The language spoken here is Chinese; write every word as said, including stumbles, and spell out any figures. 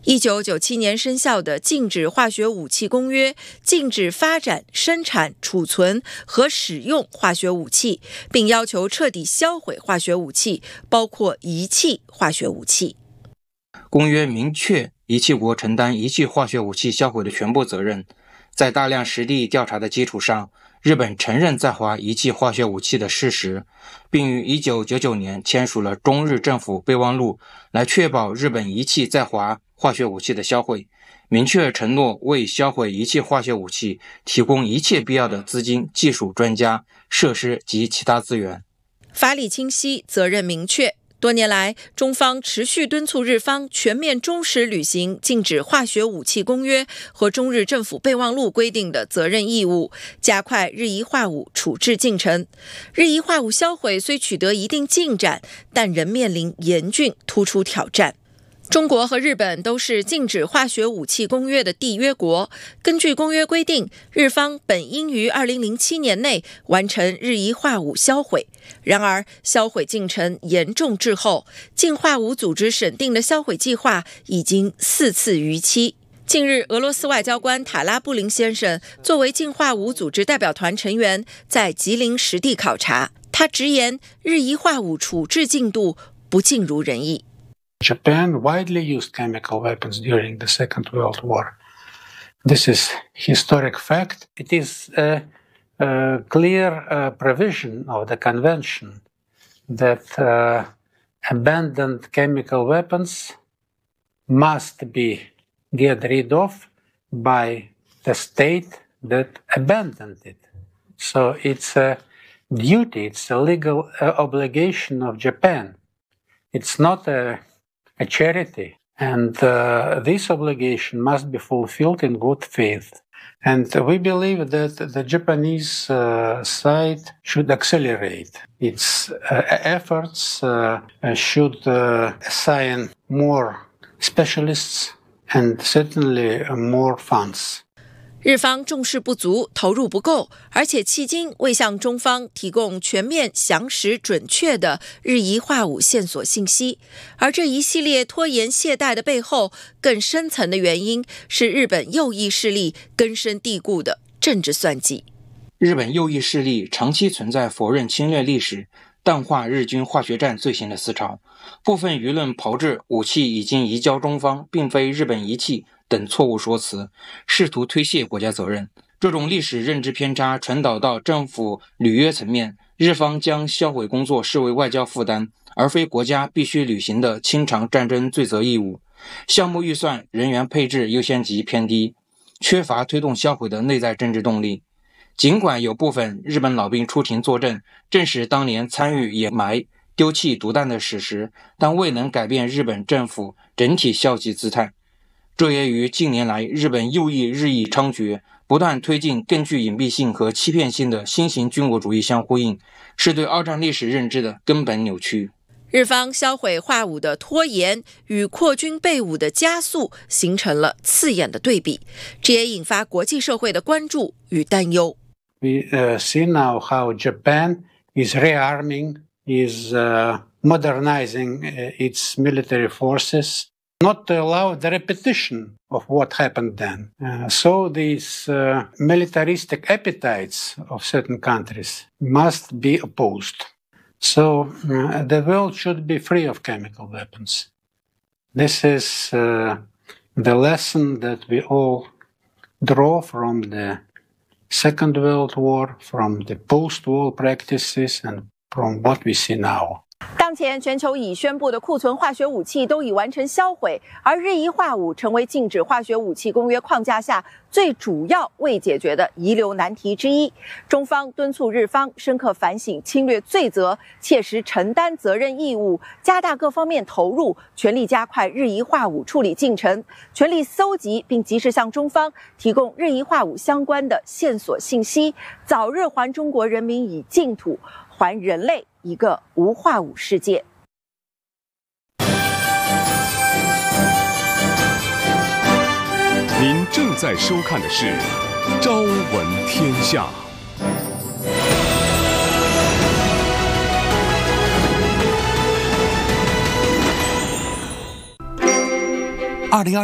一九九七年生效的《禁止化学武器公约》禁止发展、生产、储存和使用化学武器，并要求彻底销毁化学武器，包括遗弃化学武器。 公约明确遗弃国承担遗弃化学武器销毁的全部责任。在大量实地调查的基础上，日本承认在华遗弃化学武器的事实，并于一九九九年签署了中日政府备忘录，来确保日本遗弃在华化学武器的销毁，明确承诺为销毁遗弃化学武器提供一切必要的资金、技术、专家、设施及其他资源。 法理清晰，责任明确。多年来，中方持续敦促日方全面忠实履行禁止化学武器公约和中日政府备忘录规定的责任义务，加快日夷化武处置进程。日夷化武销毁虽取得一定进展，但仍面临严峻突出挑战。中国和日本都是禁止化学武器公约的缔约国。根据公约规定，日方本应于二零零七年内完成日夷化武销毁。然而，销毁进程严重滞后，禁化武组织审定的销毁计划已经四次逾期。近日，俄罗斯外交官塔拉布林先生作为禁化武组织代表团成员，在吉林实地考察。他直言，日夷化武处置进度不尽如人意。 Japan widely used chemical weapons during the Second World War. This is historic fact. It is a, a clear uh, provision of the convention that uh, abandoned chemical weapons must be get rid of by the state that abandoned it. So it's a duty, it's a legal uh, obligation of Japan. It's not a a charity, and uh, this obligation must be fulfilled in good faith. And we believe that the Japanese uh, side should accelerate its uh, efforts, uh, should uh, assign more specialists and certainly more funds. 日方重视不足，投入不够，而且迄今未向中方提供全面、详实、准确的日夷化武线索信息。而这一系列拖延懈怠的背后，更深层的原因是日本右翼势力根深蒂固的政治算计。 日本右翼势力长期存在否认侵略历史、淡化日军化学战罪行的思潮，部分舆论炮制武器已经移交中方，并非日本遗弃等错误说辞，试图推卸国家责任。这种历史认知偏差传导到政府履约层面，日方将销毁工作视为外交负担，而非国家必须履行的清偿战争罪责义务。项目预算、人员配置优先级偏低，缺乏推动销毁的内在政治动力。尽管有部分日本老兵出庭作证，证实当年参与掩埋、丢弃毒弹的事实，但未能改变日本政府整体消极姿态。这也与近年来日本右翼日益猖獗，不断推进更具隐蔽性和欺骗性的新型军国主义相呼应，是对二战历史认知的根本扭曲。 日方销毁化武的拖延与扩军备武的加速形成了刺眼的对比，这也引发国际社会的关注与担忧。 We uh, see now how Japan is rearming, is uh, modernizing uh, its military forces, not to allow the repetition of what happened then. Uh, so these uh, militaristic appetites of certain countries must be opposed. So uh, the world should be free of chemical weapons. This is uh, the lesson that we all draw from the Second World War, from the post-war practices, and from what we see now. 当前全球已宣布的库存化学武器都已完成销毁，而日夷化武成为禁止化学武器公约框架下最主要未解决的遗留难题之一。中方敦促日方深刻反省侵略罪责，切实承担责任义务，加大各方面投入，全力加快日夷化武处理进程，全力搜集并及时向中方提供日夷化武相关的线索信息，早日还中国人民以净土，还人类一个无化武世界。 您正在收看的是《朝闻天下》。 二零二